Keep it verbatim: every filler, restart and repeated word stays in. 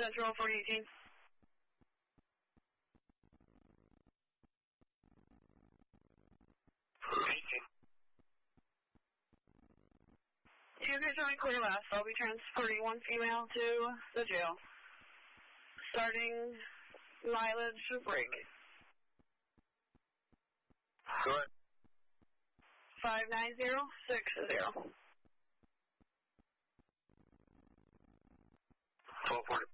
Central forty eighteen. eighteen. You can join clear last. I'll be transporting one female to the jail. Starting mileage break. Go ahead. five nine zero six zero. twelve forty.